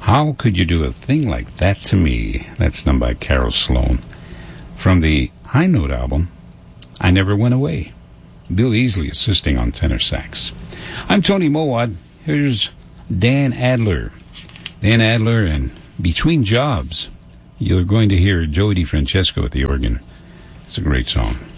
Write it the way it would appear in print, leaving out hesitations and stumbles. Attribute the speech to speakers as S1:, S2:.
S1: How Could You Do a Thing Like That to Me? That's done by Carol Sloan. From the High Note album, I Never Went Away. Bill Easley assisting on tenor sax. I'm Tony Mowat. Here's Dan Adler. Dan Adler and Between Jobs. You're going to hear Joey DiFrancesco at the organ. It's a great song.